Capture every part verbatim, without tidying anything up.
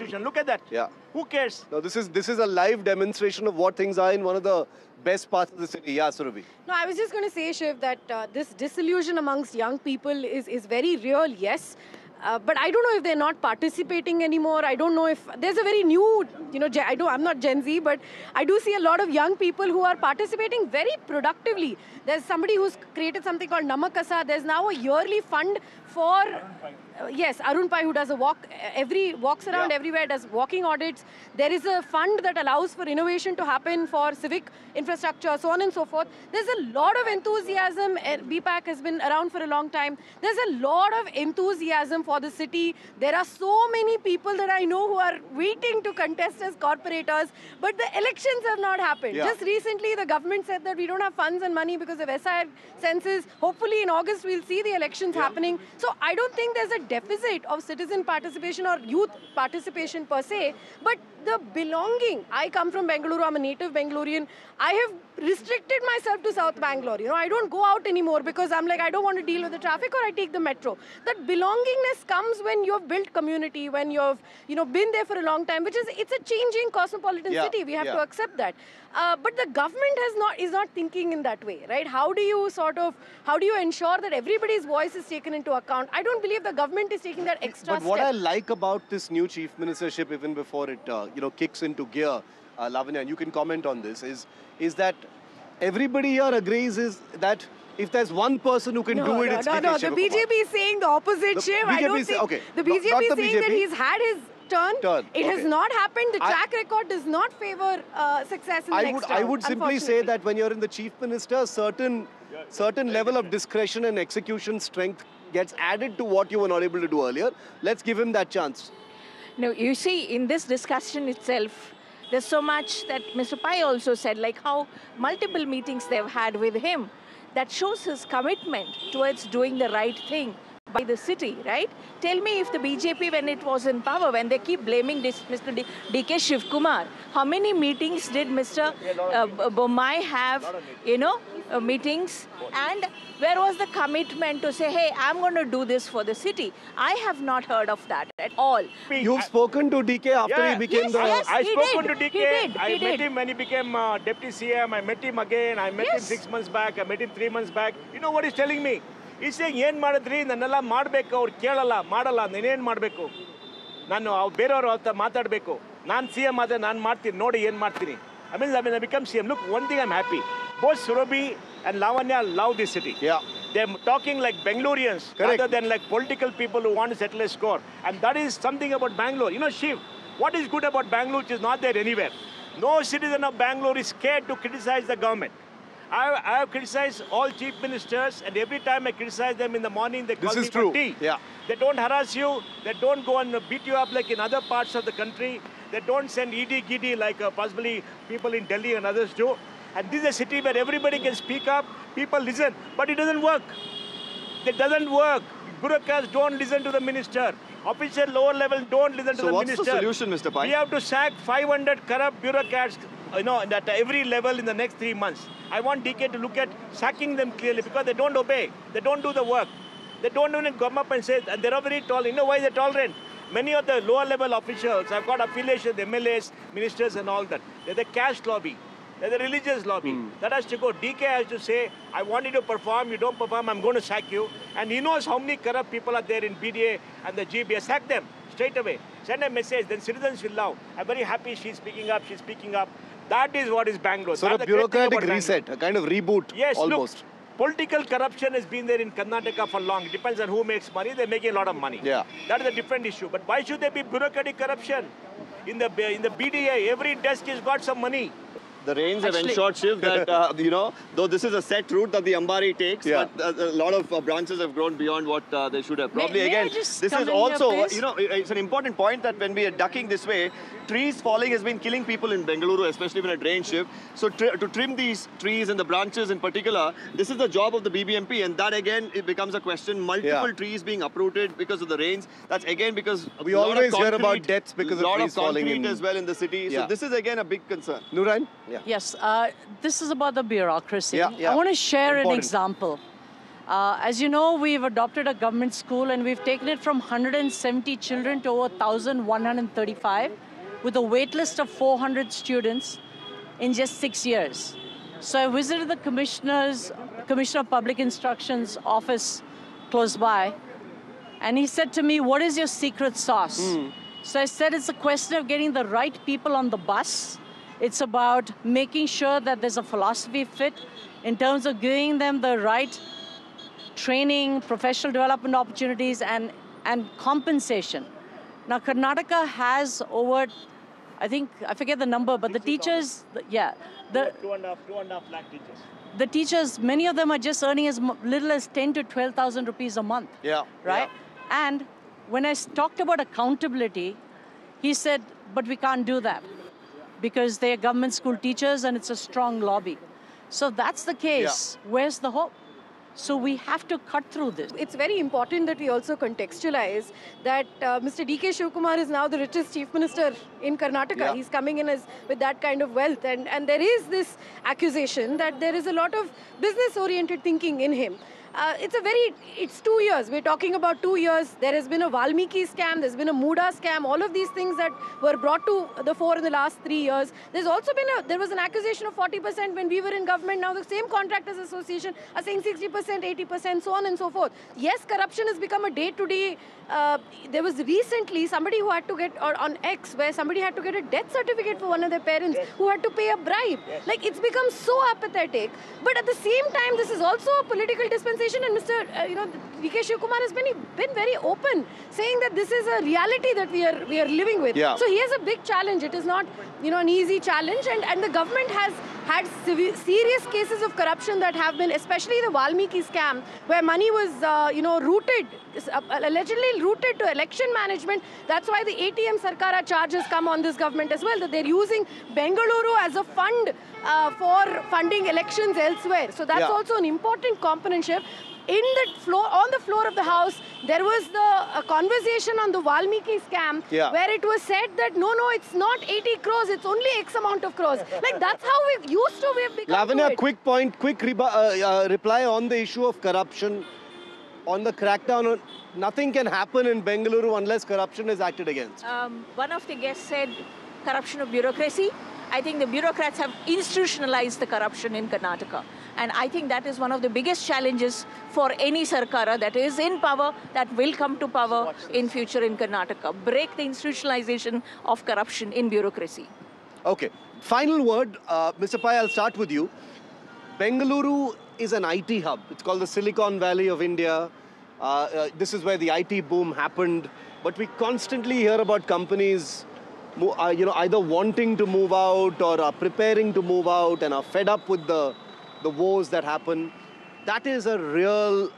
distribution. Look at that. Yeah. Who cares? No, this is this is a live demonstration of what things are in one of the best parts of the city. Yeah, Surabhi. No, I was just going to say, Shiv, that uh, this disillusion amongst young people is, is very real, yes. Uh, but I don't know if they're not participating anymore. I don't know if there's a very new, you know, I do, I'm not Gen Z, but I do see a lot of young people who are participating very productively. There's somebody who's created something called Namakasa. There's now a yearly fund for, uh, yes, Arun Pai, who does a walk, every walks around yeah. everywhere, does walking audits. There is a fund that allows for innovation to happen for civic infrastructure, so on and so forth. There's a lot of enthusiasm. B PAC has been around for a long time. There's a lot of enthusiasm for the city. There are so many people that I know who are waiting to contest as corporators, but the elections have not happened. Yeah. Just recently, the government said that we don't have funds and money because of S I R census. Hopefully, in August, we'll see the elections yeah. happening. So I don't think there's a deficit of citizen participation or youth participation per se, but the belonging. I come from Bengaluru, I'm a native Bangalorean. I have restricted myself to South Bangalore. You know, I don't go out anymore because I'm like, I don't want to deal with the traffic, or I take the metro. That belongingness comes when you've built community, when you've, you know, been there for a long time, which is, it's a changing cosmopolitan yeah. city. We have yeah. to accept that. Uh, but the government has not, is not thinking in that way, right? How do you sort of, how do you ensure that everybody's voice is taken into account? I don't believe the government is taking that extra But what step. I like about this new chief ministership, even before it, uh, you know, kicks into gear, uh, Lavanya, and you can comment on this, is, is that everybody here agrees is that if there's one person who can no, do it, no, it's no, D K no. The B J P is saying the opposite, The Shiv. B J P I don't is- think okay. the Not- B J P not is the saying B J P. that he's had his turn. Turn, It okay. has not happened. The I- track record does not favor uh, success in the I next would, round, I would simply say unfortunately. that when you're in the chief minister, certain, certain level of discretion and execution strength gets added to what you were not able to do earlier. Let's give him that chance. No, you see, in this discussion itself, there's so much that Mister Pai also said, like how multiple meetings they've had with him, that shows his commitment towards doing the right thing by the city, right? Tell me if the B J P, when it was in power, when they keep blaming this Mister D K Shivkumar, how many meetings did Mister Uh, Bommai have, you know, uh, meetings? And where was the commitment to say, hey, I'm going to do this for the city? I have not heard of that at all. You've spoken to D K after Yeah. he became Yes, the... yes. I he spoke did. to D K. He did. I He met did. him when he became uh, deputy C M. I met him again. I met him Yes. six months back. I met him three months back. You know what he's telling me? He's saying, "Yen madadri nannella madbeku avar kelalla madalla ninen madbeku. Nanu avu beravaru hatra matadbeku. Nan C M adre nan martini nodi yen martini." I mean, when I become C M, look, one thing I'm happy. Both Surabhi and Lavanya love this city. Yeah. They're talking like Bangaloreans Correct. rather than like political people who want to settle a score. And that is something about Bangalore. You know, Shiv, what is good about Bangalore which is not there anywhere? No citizen of Bangalore is scared to criticize the government. I, I have criticized all chief ministers, and every time I criticize them in the morning, they call This me is for true. tea. Yeah. They don't harass you. They don't go and beat you up like in other parts of the country. They don't send E D, G D like uh, possibly people in Delhi and others do. And this is a city where everybody can speak up, people listen, but it doesn't work. It doesn't work. Bureaucrats don't listen to the minister. Official lower level don't listen to So the what's minister. the solution, Mister Pai? We have to sack five hundred corrupt bureaucrats, you know, at every level in the next three months. I want D K to look at sacking them clearly because they don't obey. They don't do the work. They don't even come up and say, and they're very tolerant. You know why they're tolerant? Many of the lower level officials have got affiliations, M L As, ministers and all that. They're the caste lobby. They're the religious lobby. Mm. That has to go. D K has to say, I want you to perform. You don't perform, I'm going to sack you. And he knows how many corrupt people are there in B D A and the G B A. Sack them straight away. Send a message. Then citizens will love. I'm very happy she's speaking up. She's speaking up. That is what is Bangalore. So That's a the great thing bureaucratic about reset, Bangalore. a kind of reboot Yes, almost. Look, political corruption has been there in Karnataka for long. It depends on who makes money. They're making a lot of money. Yeah. That is a different issue. But why should there be bureaucratic corruption? In the, in the B D A, every desk has got some money. The rains have Actually- ensured, Shiv, that, uh, you know, though this is a set route that the Ambari takes, Yeah. but uh, a lot of uh, branches have grown beyond what uh, they should have. May- Probably, may I again, just this come is in here, also, please? you know, it's an important point that when we are ducking this way, trees falling has been killing people in Bengaluru, especially when it rains, Shiv. So tri to trim these trees and the branches in particular, this is the job of the B B M P, and that again, it becomes a question. Multiple Yeah. trees being uprooted because of the rains. That's again because We lot of always hear about concrete- deaths because of lot trees falling concrete in- as well in the city. Yeah. So this is again a big concern. Nurain? Yeah. Yes, uh, this is about the bureaucracy. Yeah, yeah. I want to share Important. an example. Uh, as you know, we've adopted a government school and we've taken it from one hundred seventy children to over one thousand one hundred thirty-five with a wait list of four hundred students in just six years. So I visited the commissioner's, Commissioner of Public Instruction's office close by, and he said to me, what is your secret sauce? Mm. So I said, it's a question of getting the right people on the bus. It's about making sure that there's a philosophy fit in terms of giving them the right training, professional development opportunities, and, and compensation. Now, Karnataka has over, I think, I forget the number, but the teachers, yeah. The, two and a half, two and a half lakh teachers. The teachers, many of them are just earning as little as ten to twelve thousand rupees a month. Yeah. Right? Yeah. And when I talked about accountability, he said, but we can't do that because they are government school teachers and it's a strong lobby. So if that's the case, yeah. Where's the hope? So we have to cut through this. It's very important that we also contextualize that uh, Mister D K Shivakumar is now the richest chief minister in Karnataka. Yeah. He's coming in as with that kind of wealth. And, and there is this accusation that there is a lot of business-oriented thinking in him. Uh, it's a very, it's two years. We're talking about two years. There has been a Valmiki scam. There's been a Muda scam. All of these things that were brought to the fore in the last three years. There's also been a, there was an accusation of forty percent when we were in government. Now the same contractors association are saying sixty percent, eighty percent, so on and so forth. Yes, corruption has become a day-to-day. Uh, there was recently somebody who had to get, or on X, where somebody had to get a death certificate for one of their parents yes. who had to pay a bribe. Yes. Like, it's become so apathetic. But at the same time, this is also a political dispensation, and Mister Uh, you know, D K Shivakumar has been, been very open, saying that this is a reality that we are we are living with. Yeah. So he has a big challenge. It is not, you know, an easy challenge, and, and the government has had serious cases of corruption that have been, especially the Valmiki scam, where money was, uh, you know, routed, uh, allegedly routed to election management. That's why the A T M Sarkara charges come on this government as well, that they're using Bengaluru as a fund uh, for funding elections elsewhere. So that's yeah. also an important component shift. In the floor, on the floor of the House, there was the a conversation on the Valmiki scam, yeah. where it was said that no, no, it's not eighty crores, it's only X amount of crores. Like, that's how we used to, we have become Lavanya, quick point, quick reba uh, uh, reply on the issue of corruption, on the crackdown. On, nothing can happen in Bengaluru unless corruption is acted against. Um, one of the guests said corruption of bureaucracy. I think the bureaucrats have institutionalized the corruption in Karnataka. And I think that is one of the biggest challenges for any Sarkara that is in power, that will come to power in future in Karnataka. Break the institutionalization of corruption in bureaucracy. Okay. Final word, uh, Mister Pai, I'll start with you. Bengaluru is an I T hub. It's called the Silicon Valley of India. Uh, uh, this is where the I T boom happened. But we constantly hear about companies uh, you know, either wanting to move out or are preparing to move out and are fed up with the, the woes that happen. That is a real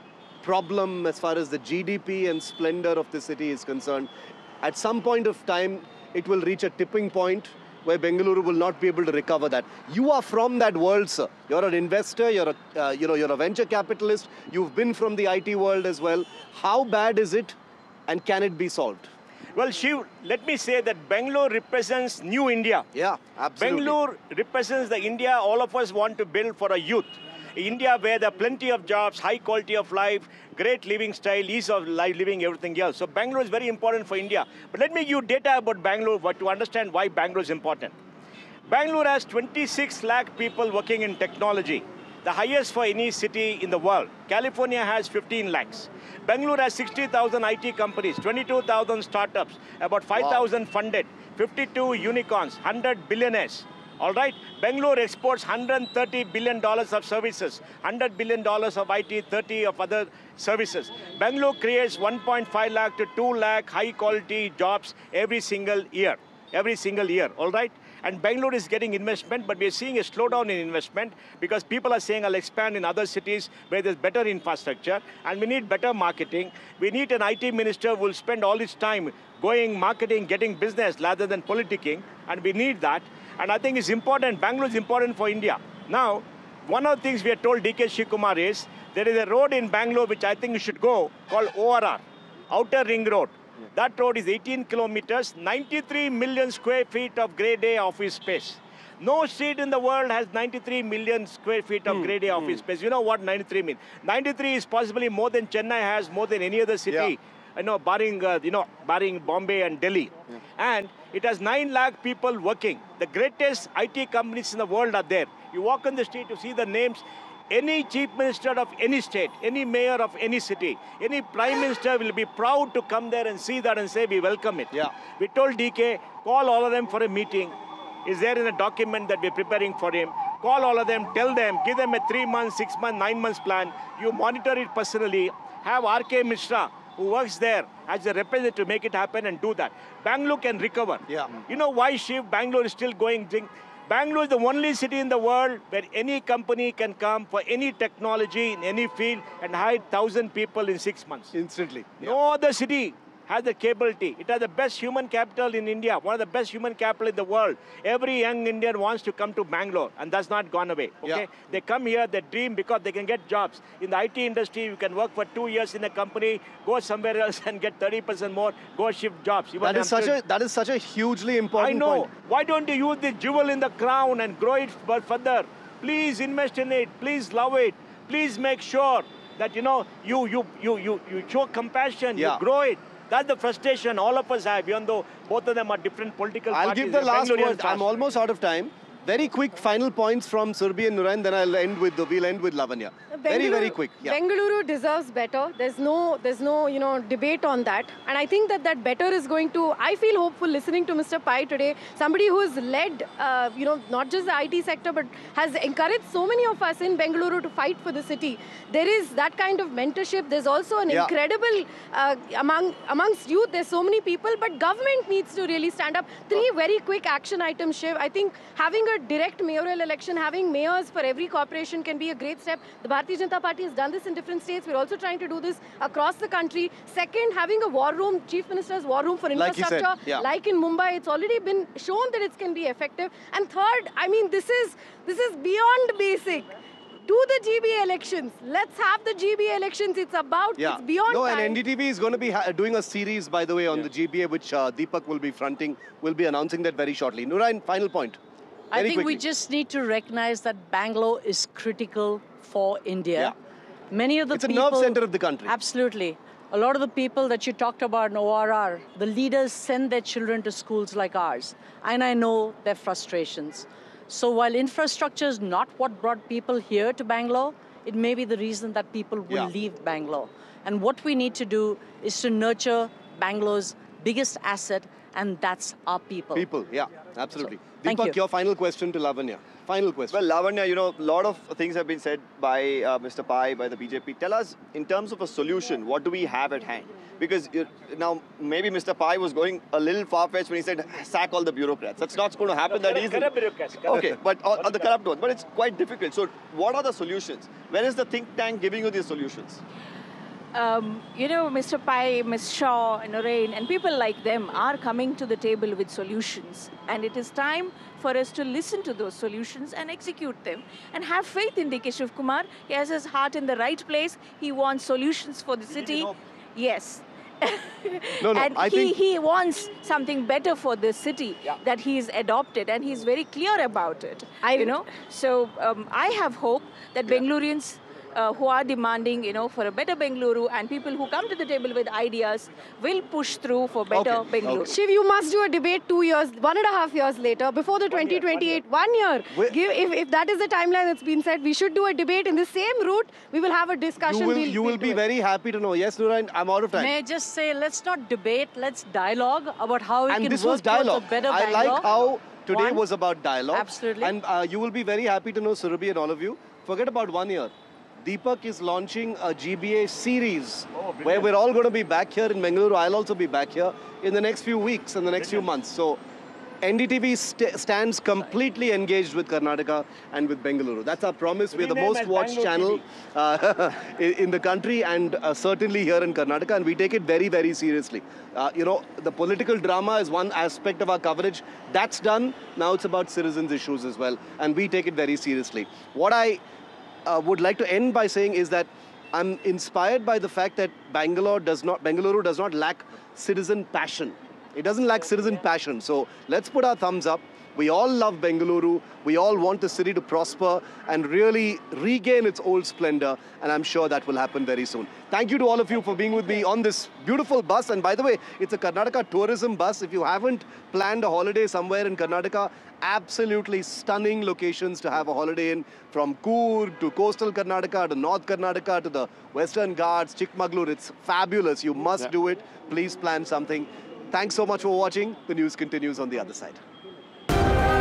problem as far as the G D P and splendor of the city is concerned. At some point of time, it will reach a tipping point where Bengaluru will not be able to recover that. You are from that world, sir. You're an investor, you're a, uh, you know, you're a venture capitalist, you've been from the I T world as well. How bad is it and can it be solved? Well, Shiv, let me say that Bangalore represents new India. Yeah, absolutely. Bangalore represents the India all of us want to build for a youth. India where there are plenty of jobs, high quality of life, great living style, ease of life, living, everything else. So Bangalore is very important for India. But let me give you data about Bangalore to understand why Bangalore is important. Bangalore has twenty-six lakh people working in technology, the highest for any city in the world. California has fifteen lakhs. Bangalore has sixty thousand I T companies, twenty-two thousand startups, about five thousand wow. funded, fifty-two unicorns, one hundred billionaires. All right, Bangalore exports one hundred thirty billion dollars of services, one hundred billion dollars of I T, thirty of other services. Bangalore creates one point five lakh to two lakh high quality jobs every single year, every single year, all right? And Bangalore is getting investment, but we are seeing a slowdown in investment because people are saying I'll expand in other cities where there's better infrastructure and we need better marketing. We need an I T minister who will spend all his time going marketing, getting business rather than politicking, and we need that. And I think it's important, Bangalore is important for India. Now, one of the things we are told D K Shivakumar is, there is a road in Bangalore which I think you should go, called O R R, Outer Ring Road. That road is eighteen kilometers, ninety-three million square feet of grade A office space. No street in the world has ninety-three million square feet of Hmm, grade A office space. You know what ninety-three means? ninety-three is possibly more than Chennai has, more than any other city. Yeah. You know, barring, uh, you know, barring Bombay and Delhi. And it has nine lakh people working. The greatest I T companies in the world are there. You walk on the street, you see the names. Any chief minister of any state, any mayor of any city, any prime minister will be proud to come there and see that and say, we welcome it. Yeah. We told D K, call all of them for a meeting. Is there in a document that we're preparing for him? Call all of them, tell them, give them a three months, six months, nine months plan. You monitor it personally. Have R K Mishra, who works there, as a representative to make it happen and do that. Bangalore can recover. Yeah. You know why, Shiv, Bangalore is still going? Bangalore is the only city in the world where any company can come for any technology in any field and hire one thousand people in six months. Instantly. No other city has the capability. It has the best human capital in India, one of the best human capital in the world. Every young Indian wants to come to Bangalore, and that's not gone away, okay? Yeah. They come here, they dream because they can get jobs. In the I T industry, you can work for two years in a company, go somewhere else and get thirty percent more, go shift jobs. Even That is I'm such sure- a that is such a hugely I important know. point. Why don't you use this jewel in the crown and grow it further? Please invest in it. Please love it. Please make sure that, you know, you, you, you, you, you show compassion, Yeah. you grow it. That's the frustration all of us have, even though both of them are different political I'll parties. give the They're last Bangalorean word. I'm fast. almost out of time. Very quick final points from Surbi and Nurain, then I'll end with the, we'll end with Lavanya. Very, very quick. Yeah. Bengaluru deserves better. There's no, there's no, you know, debate on that. And I think that that better is going to. I feel hopeful listening to Mister Pai today. Somebody who has led, uh, you know, not just the I T sector, but has encouraged so many of us in Bengaluru to fight for the city. There is that kind of mentorship. There's also an Yeah. incredible uh, among amongst youth. There's so many people, but government needs to really stand up. Three very quick action items, Shiv. I think having a direct mayoral election, having mayors for every corporation can be a great step. The Bharatiya Janata Party has done this in different states. We're also trying to do this across the country. Second, having a war room, Chief Minister's war room for Like he said, infrastructure, yeah. like in Mumbai, it's already been shown that it can be effective. And third, I mean, this is this is beyond basic. Do the G B elections. Let's have the G B elections. It's about, Yeah. it's beyond No, time. and N D T V is going to be ha- doing a series, by the way, on the G B A, which uh, Deepak will be fronting. We'll be announcing that very shortly. Nurain, final point. I Very think we quickly. just need to recognize that Bangalore is critical for India. Yeah. Many of the It's a people... nerve center of the country. Absolutely. A lot of the people that you talked about in O R R, the leaders send their children to schools like ours. And I know their frustrations. So while infrastructure is not what brought people here to Bangalore, it may be the reason that people will Yeah. leave Bangalore. And what we need to do is to nurture Bangalore's biggest asset, and that's our people. People, yeah, absolutely. thank Deepak, you. your final question to Lavanya. Final question. Well, Lavanya, you know, a lot of things have been said by uh, Mister Pai, by the B J P. Tell us, in terms of a solution, what do we have at hand? Because you now, maybe Mister Pai was going a little far-fetched when he said, sack all the bureaucrats. That's not going to happen that Corrupt- easily. corrupt bureaucrats, corrupt. Okay, but on, on the corrupt ones. But it's quite difficult. So what are the solutions? Where is the think tank giving you these solutions? Um, you know, Mister Pai, Miz Shaw, Nurain, and people like them are coming to the table with solutions. And it is time for us to listen to those solutions and execute them. And have faith in D K Shiv Kumar. He has his heart in the right place. He wants solutions for the city. Yes. No, no, and I he, think- he wants something better for this city Yeah. that he's adopted, and he's very clear about it. I- you know, so um, I have hope that Bangaloreans uh, who are demanding, you know, for a better Bengaluru, and people who come to the table with ideas will push through for better Okay, Bengaluru. okay. Shiv, you must do a debate two years, one and a half years later, before the twenty twenty-eight. One year. Wait. Give, if, if that is the timeline that's been set, we should do a debate in the same route. We will have a discussion. You will, we'll, you we'll will do be it. very happy to know. Yes, Nurain, I'm out of time. May I just say, let's not debate, let's dialogue about how we And can this work was dialogue. towards a better I Bangalore. like how today One. was about dialogue. Absolutely. And uh, you will be very happy to know, Surabhi and all of you, forget about one year. Deepak is launching a G B A series where we're all going to be back here in Bengaluru. I'll also be back here in the next few weeks and the next few months. So N D T V st stands completely engaged with Karnataka and with Bengaluru. That's our promise. We're the Rename most as watched Bangalore channel uh, in in the country and uh, certainly here in Karnataka, and we take it very, very seriously. Uh, you know, the political drama is one aspect of our coverage. That's done. Now it's about citizens' issues as well, and we take it very seriously. What I uh, would like to end by saying is that I'm inspired by the fact that Bangalore does not, Bengaluru does not lack citizen passion. It doesn't lack citizen passion. So let's put our thumbs up. We all love Bengaluru. We all want the city to prosper and really regain its old splendor. And I'm sure that will happen very soon. Thank you to all of you for being with me on this beautiful bus. And by the way, it's a Karnataka tourism bus. If you haven't planned a holiday somewhere in Karnataka, absolutely stunning locations to have a holiday in, from Coorg to coastal Karnataka to North Karnataka to the Western Ghats, Chikmagalur. It's fabulous. You must Yeah. do it. Please plan something. Thanks so much for watching. The news continues on the other side.